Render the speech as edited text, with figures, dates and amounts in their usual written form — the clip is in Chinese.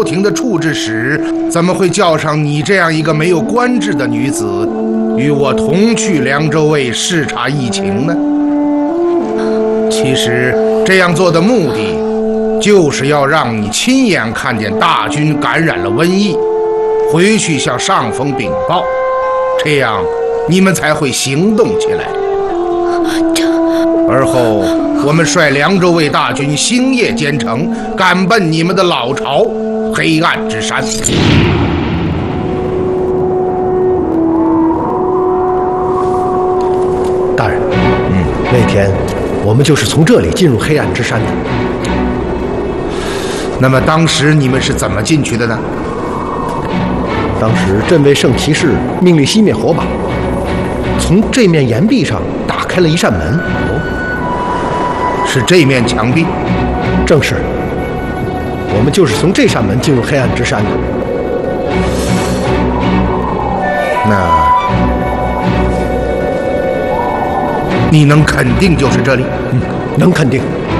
朝廷的处置使，怎么会叫上你这样一个没有官制的女子，与我同去凉州卫视察疫情呢？其实这样做的目的，就是要让你亲眼看见大军感染了瘟疫，回去向上峰禀报，这样你们才会行动起来。而后我们率凉州卫大军星夜兼程，赶奔你们的老巢黑暗之山。 大人，那天我们就是从这里进入黑暗之山的。 那么当时你们是怎么进去的呢？ 当时镇卫圣骑士命令熄灭火把，从这面岩壁上打开了一扇门。 是这面墙壁？ 正是。我们就是从这扇门进入黑暗之山的。 那你能肯定就是这里？ 能肯定。